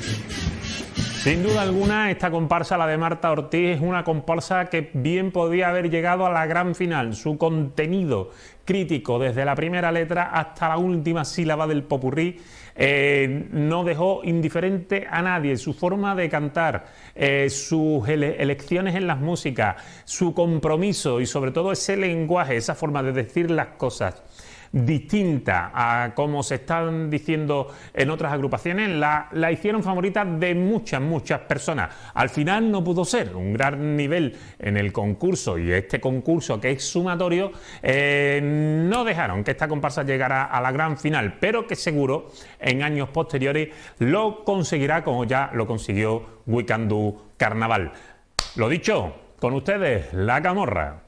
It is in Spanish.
Sin duda alguna, esta comparsa, la de Marta Ortiz, es una comparsa que bien podía haber llegado a la gran final. Su contenido crítico, desde la primera letra hasta la última sílaba del popurrí, no dejó indiferente a nadie. Su forma de cantar, sus elecciones en las músicas, su compromiso y sobre todo ese lenguaje, esa forma de decir las cosas distinta a como se están diciendo en otras agrupaciones, la hicieron favorita de muchas personas. Al final no pudo ser un gran nivel en el concurso, y este concurso, que es sumatorio, no dejaron que esta comparsa llegara a la gran final, pero que seguro en años posteriores lo conseguirá, como ya lo consiguió We Can Do Carnaval. Lo dicho, con ustedes, La Camorra.